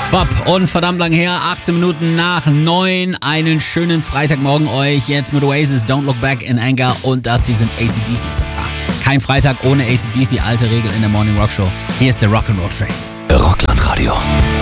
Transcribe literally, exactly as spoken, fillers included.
Bob und verdammt lang her, achtzehn Minuten nach neun. Einen schönen Freitagmorgen euch jetzt mit Oasis, Don't Look Back in Anger und das hier sind A C D C Stars. Kein Freitag ohne A C D C, alte Regel in der Morning Rock Show. Hier ist der Rock'n'Roll Train. Rockland Radio.